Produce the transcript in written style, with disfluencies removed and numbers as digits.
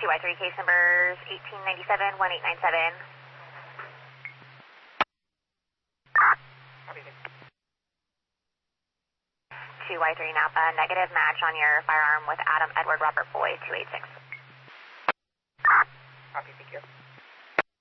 2Y3 case numbers 1897, 1897. 2Y3 Napa, negative match on your firearm with Adam Edward Robert Boy 286. Copy, thank you.